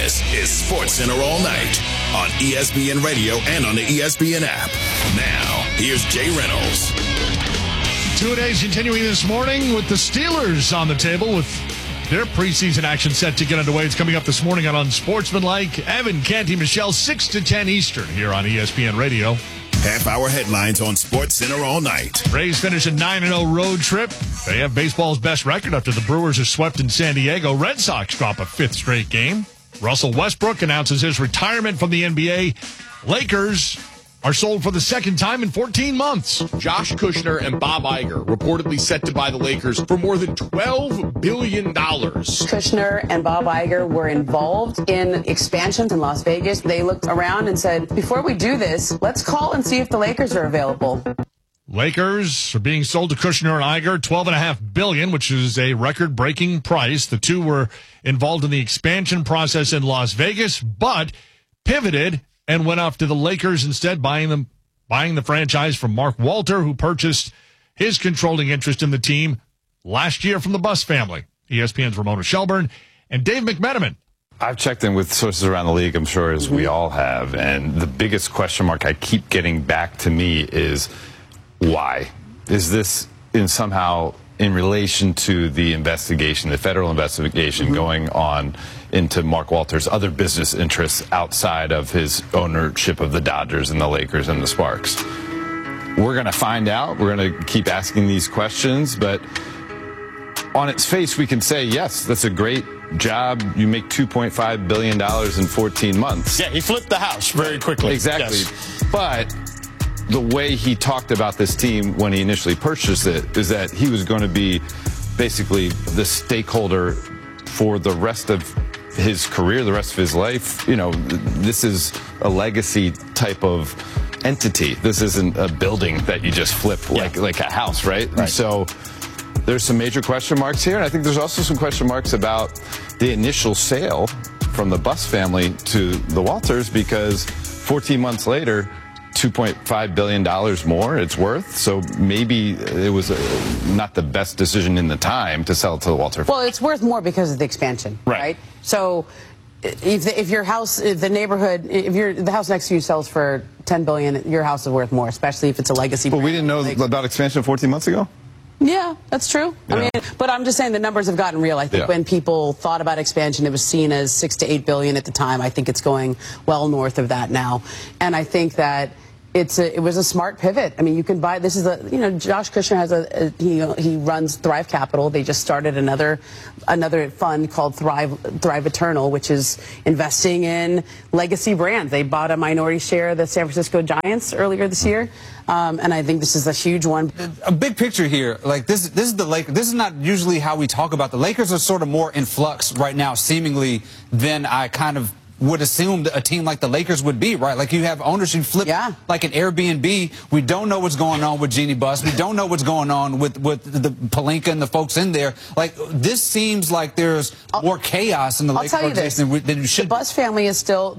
This is SportsCenter All Night on ESPN Radio and on the ESPN app. Now, here's Jay Reynolds. Two-a-days continuing this morning with the Steelers on the table with their preseason action set to get underway. It's coming up this morning on Unsportsmanlike. Evan, Canty, Michelle, 6 to 10 Eastern here on ESPN Radio. Half-hour headlines on SportsCenter All Night. Rays finish a 9-0 road trip. They have baseball's best record after the Brewers are swept in San Diego. Red Sox drop a 5th straight game. Russell Westbrook announces his retirement from the NBA. Lakers are sold for the second time in 14 months. Josh Kushner and Bob Iger reportedly set to buy the Lakers for more than $12 billion. Kushner and Bob Iger were involved in expansions in Las Vegas. They looked around and said, before we do this, let's call and see if the Lakers are available. Lakers are being sold to Kushner and Iger, $12.5 billion, which is a record-breaking price. The two were involved in the expansion process in Las Vegas, but pivoted and went off to the Lakers instead, buying the franchise from Mark Walter, who purchased his controlling interest in the team last year from the Buss family. ESPN's Ramona Shelburne and Dave McMenamin. I've checked in with sources around the league, I'm sure, as we all have, and the biggest question mark I keep getting back to me is why? Is this somehow in relation to the investigation, the federal investigation going on into Mark Walter's other business interests outside of his ownership of the Dodgers and the Lakers and the Sparks? We're going to find out. We're going to keep asking these questions, but on its face, we can say, yes, that's a great job. You make $2.5 billion in 14 months. Yeah, he flipped the house very quickly. Exactly. Yes. But the way he talked about this team when he initially purchased it is that he was going to be basically the stakeholder for the rest of his career, the rest of his life. You know, this is a legacy type of entity. This isn't a building that you just flip like a house, right? Right. So there's some major question marks here, and I think there's also some question marks about the initial sale from the Buss family to the Walters, because 14 months later, $2.5 billion more it's worth. So maybe it was not the best decision in the time to sell it to the Walter. Well, it's worth more because of the expansion, right? So if your house, the neighborhood, the house next to you sells for $10 billion, your house is worth more, especially if it's a legacy. But we didn't know about expansion 14 months ago? Yeah, that's true. Yeah. I mean, but I'm just saying the numbers have gotten real. I think when people thought about expansion, it was seen as $6 to $8 billion at the time. I think it's going well north of that now, and I think that it was a smart pivot. I mean, you can buy. This is Josh Kushner has he runs Thrive Capital. They just started another fund called Thrive Eternal, which is investing in legacy brands. They bought a minority share of the San Francisco Giants earlier this year. And I think this is a huge one. A big picture here, like this is the Lakers. This is not usually how we talk about the Lakers. Are sort of more in flux right now, seemingly, than I kind of would assume a team like the Lakers would be, right? Like you have ownership flip like an Airbnb. We don't know what's going on with Jeannie Buss. We don't know what's going on with the Pelinka and the folks in there. Like this seems like there's more chaos in the Lakers organization than you should. The Buss family is still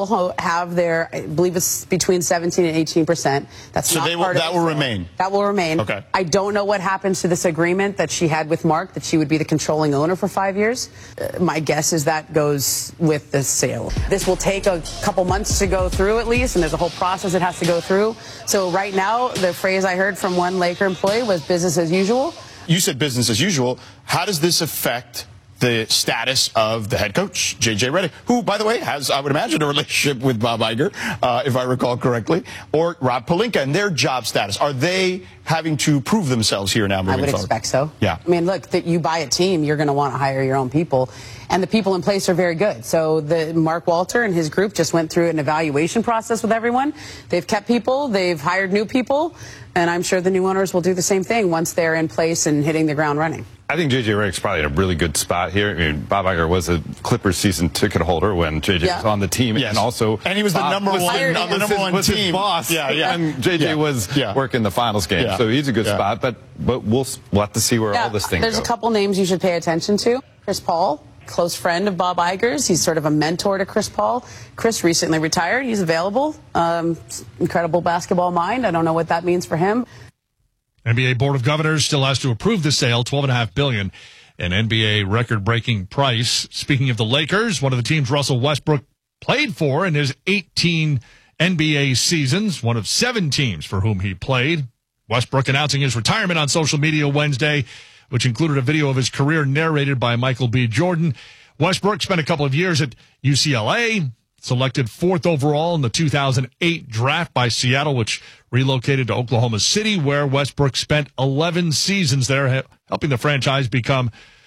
have their, I believe it's between 17 and 18%. That's so not that will remain. That will remain. Okay. I don't know what happens to this agreement that she had with Mark, that she would be the controlling owner for 5 years. My guess is that goes with the sale. This will take a couple months to go through at least, and there's a whole process it has to go through. So right now, the phrase I heard from one Laker employee was business as usual. You said business as usual. How does this affect the status of the head coach, J.J. Redick, who, by the way, has, I would imagine, a relationship with Bob Iger, if I recall correctly, or Rob Pelinka, and their job status? Are they having to prove themselves here now moving forward? I would expect so. Yeah. I mean, look, you buy a team, you're going to want to hire your own people, and the people in place are very good. So Mark Walter and his group just went through an evaluation process with everyone. They've kept people, they've hired new people, and I'm sure the new owners will do the same thing once they're in place and hitting the ground running. I think J.J. Redick's probably in a really good spot here. I mean, Bob Iger was a Clippers season ticket holder when J.J. was on the team, and also he was the number one team. His boss. And J.J. was working the finals game, so he's a good spot. But we'll have to see where all this thing goes. There's a couple names you should pay attention to. Chris Paul, close friend of Bob Iger's. He's sort of a mentor to Chris Paul. Chris recently retired. He's available. Incredible basketball mind. I don't know what that means for him. NBA Board of Governors still has to approve the sale, $12.5 billion. an NBA record-breaking price. Speaking of the Lakers, one of the teams Russell Westbrook played for in his 18 NBA seasons, one of 7 teams for whom he played. Westbrook announcing his retirement on social media Wednesday, which included a video of his career narrated by Michael B. Jordan. Westbrook spent a couple of years at UCLA, selected 4th overall in the 2008 draft by Seattle, which relocated to Oklahoma City, where Westbrook spent 11 seasons there, helping the franchise become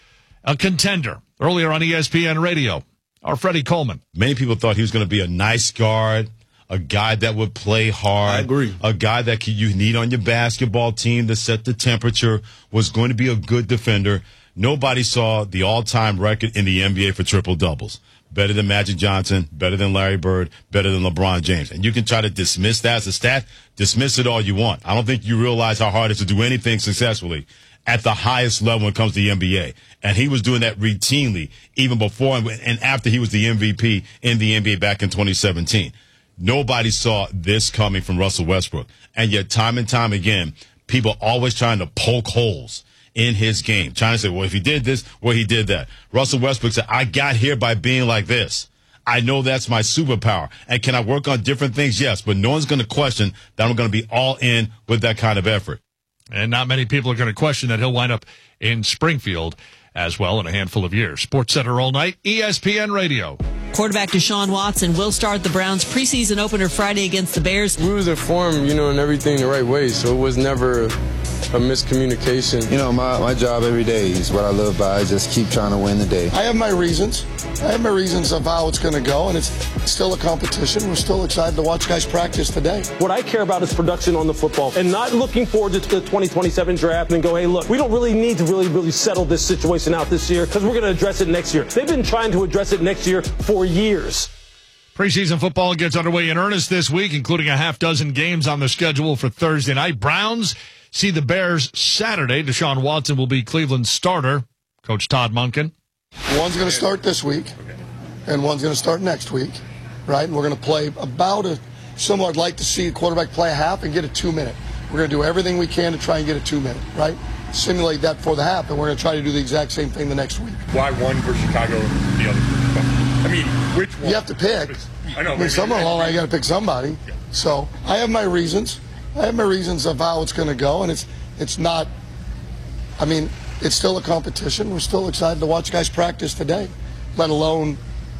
a contender. Earlier on ESPN Radio, our Freddie Coleman. Many people thought he was going to be a nice guard, a guy that would play hard. I agree. A guy that you need on your basketball team to set the temperature, was going to be a good defender. Nobody saw the all-time record in the NBA for triple-doubles. Better than Magic Johnson, better than Larry Bird, better than LeBron James. And you can try to dismiss that as a stat, dismiss it all you want. I don't think you realize how hard it is to do anything successfully at the highest level when it comes to the NBA. And he was doing that routinely even before and after he was the MVP in the NBA back in 2017. Nobody saw this coming from Russell Westbrook. And yet time and time again, people always trying to poke holes in his game, trying to say, well, if he did this, well, he did that. Russell Westbrook said, I got here by being like this. I know that's my superpower. And can I work on different things? Yes, but no one's going to question that I'm going to be all in with that kind of effort. And not many people are going to question that he'll wind up in Springfield as well in a handful of years. Sports Center all night, ESPN Radio. Quarterback Deshaun Watson will start the Browns' preseason opener Friday against the Bears. We was informed, and everything the right way, so it was never a miscommunication. My job every day is what I live by. I just keep trying to win the day. I have my reasons. I have my reasons of how it's going to go, and it's still a competition. We're still excited to watch guys practice today. What I care about is production on the football and not looking forward to the 2027 draft and go, hey, look, we don't really need to really settle this situation out this year because we're going to address it next year. They've been trying to address it next year for years. Preseason football gets underway in earnest this week, including a half dozen games on the schedule for Thursday night. Browns see the Bears Saturday. Deshaun Watson will be Cleveland's starter. Coach Todd Monken. One's going to start this week, and one's going to start next week, right? And we're going to play about similar. I'd like to see a quarterback play a half and get a 2-minute. We're going to do everything we can to try and get a 2-minute, right? Simulate that for the half, and we're going to try to do the exact same thing the next week. Why one for Chicago and the other for Buffalo? I mean, which one? You have to pick. I know. Somewhere along I got to pick somebody. Yeah. So I have my reasons. I have my reasons of how it's going to go, and it's not. I mean, it's still a competition. We're still excited to watch guys practice today, let alone,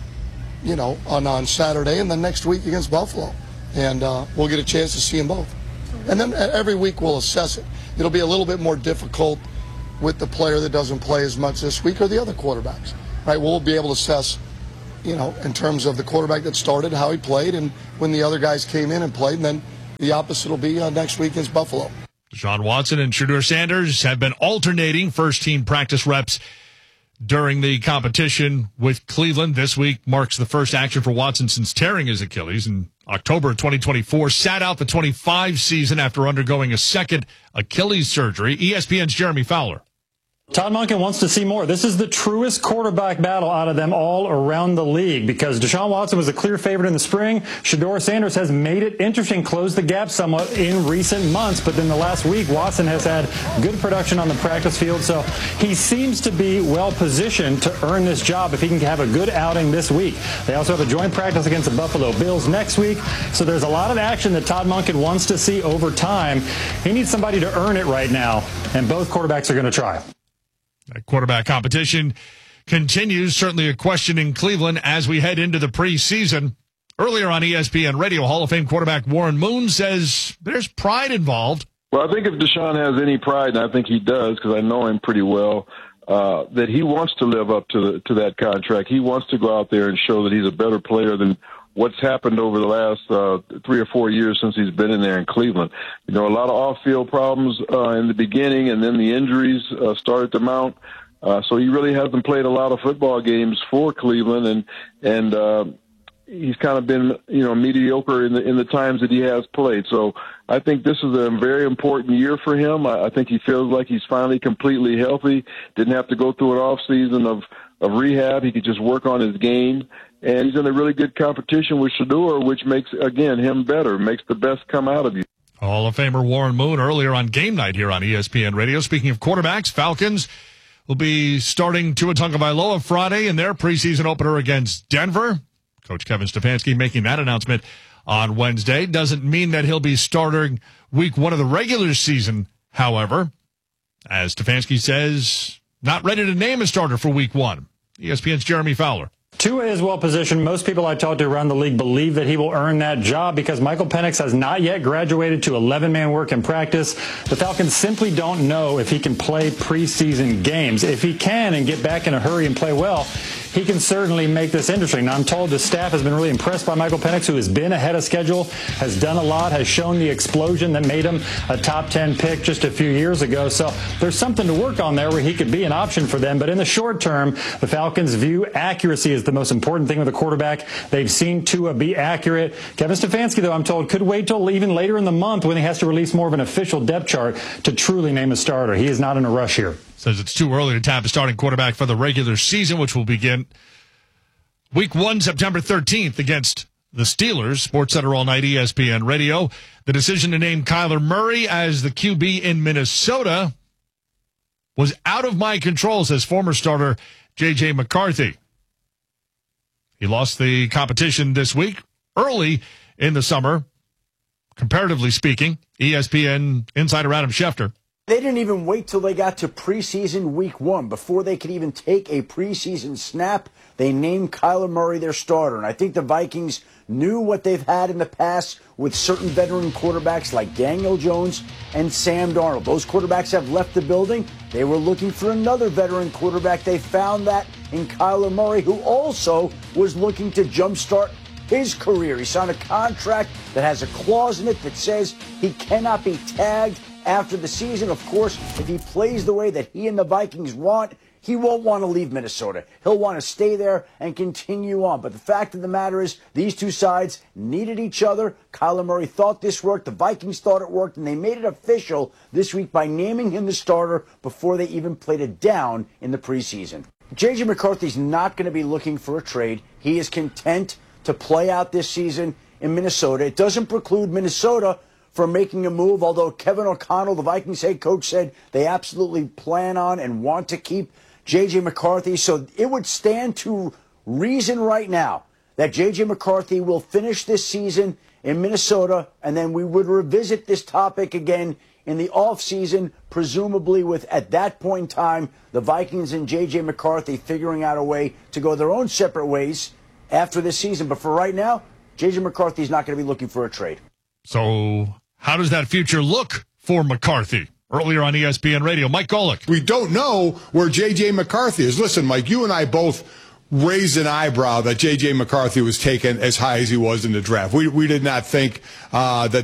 on Saturday and then next week against Buffalo, and we'll get a chance to see them both. And then every week we'll assess it. It'll be a little bit more difficult with the player that doesn't play as much this week or the other quarterbacks, right? We'll be able to assess, in terms of the quarterback that started, how he played, and when the other guys came in and played, and then the opposite will be next week against Buffalo. Deshaun Watson and Shedeur Sanders have been alternating first-team practice reps during the competition with Cleveland. This week marks the first action for Watson since tearing his Achilles in October of 2024. Sat out the 25 season after undergoing a second Achilles surgery. ESPN's Jeremy Fowler. Todd Monken wants to see more. This is the truest quarterback battle out of them all around the league because Deshaun Watson was a clear favorite in the spring. Shedeur Sanders has made it interesting, closed the gap somewhat in recent months, but then the last week, Watson has had good production on the practice field, so he seems to be well positioned to earn this job if he can have a good outing this week. They also have a joint practice against the Buffalo Bills next week, so there's a lot of action that Todd Monken wants to see over time. He needs somebody to earn it right now, and both quarterbacks are going to try. That quarterback competition continues. Certainly a question in Cleveland as we head into the preseason. Earlier on ESPN Radio, Hall of Fame quarterback Warren Moon says there's pride involved. Well, I think if Deshaun has any pride, and I think he does because I know him pretty well, that he wants to live up to that contract. He wants to go out there and show that he's a better player than what's happened over the last 3 or 4 years since he's been in there in Cleveland. A lot of off-field problems in the beginning, and then the injuries started to mount. So he really hasn't played a lot of football games for Cleveland, and he's kind of been, mediocre in the times that he has played. So I think this is a very important year for him. I think he feels like he's finally completely healthy, didn't have to go through an off season of rehab. He could just work on his game. And he's in a really good competition with Shedeur, which makes, again, him better, makes the best come out of you. Hall of Famer Warren Moon earlier on Game Night here on ESPN Radio. Speaking of quarterbacks, Falcons will be starting Tua Tagovailoa Friday in their preseason opener against Denver. Coach Kevin Stefanski making that announcement on Wednesday. Doesn't mean that he'll be starting week 1 of the regular season, however. As Stefanski says, not ready to name a starter for week 1. ESPN's Jeremy Fowler. Tua is well positioned. Most people I talk to around the league believe that he will earn that job because Michael Penix has not yet graduated to 11-man work in practice. The Falcons simply don't know if he can play preseason games. If he can and get back in a hurry and play well, he can certainly make this interesting. Now, I'm told the staff has been really impressed by Michael Penix, who has been ahead of schedule, has done a lot, has shown the explosion that made him a top 10 pick just a few years ago. So there's something to work on there where he could be an option for them. But in the short term, the Falcons view accuracy as the most important thing with a quarterback. They've seen Tua be accurate. Kevin Stefanski, though, I'm told, could wait till even later in the month when he has to release more of an official depth chart to truly name a starter. He is not in a rush here. Says it's too early to tap a starting quarterback for the regular season, which will begin week 1, September 13th against the Steelers. SportsCenter All Night, ESPN Radio. The decision to name Kyler Murray as the QB in Minnesota was out of my control, says former starter J.J. McCarthy. He lost the competition this week, early in the summer, comparatively speaking. ESPN insider Adam Schefter. They didn't even wait till they got to preseason week 1. Before they could even take a preseason snap, they named Kyler Murray their starter. And I think the Vikings knew what they've had in the past with certain veteran quarterbacks like Daniel Jones and Sam Darnold. Those quarterbacks have left the building. They were looking for another veteran quarterback. They found that in Kyler Murray, who also was looking to jumpstart his career. He signed a contract that has a clause in it that says he cannot be tagged after the season. Of course, if he plays the way that he and the Vikings want, he won't want to leave Minnesota. He'll want to stay there and continue on. But the fact of the matter is, these two sides needed each other. Kyler Murray thought this worked. The Vikings thought it worked. And they made it official this week by naming him the starter before they even played it down in the preseason. J.J. McCarthy's not going to be looking for a trade. He is content to play out this season in Minnesota. It doesn't preclude Minnesota from making a move, although Kevin O'Connell, the Vikings head coach, said they absolutely plan on and want to keep J.J. McCarthy. So it would stand to reason right now that J.J. McCarthy will finish this season in Minnesota, and then we would revisit this topic again in the offseason, presumably with, at that point in time, the Vikings and J.J. McCarthy figuring out a way to go their own separate ways after this season. But for right now, J.J. McCarthy is not going to be looking for a trade. So how does that future look for McCarthy? Earlier on ESPN Radio, Mike Golick. We don't know where J.J. McCarthy is. Listen, Mike, you and I both raised an eyebrow that J.J. McCarthy was taken as high as he was in the draft. We did not think that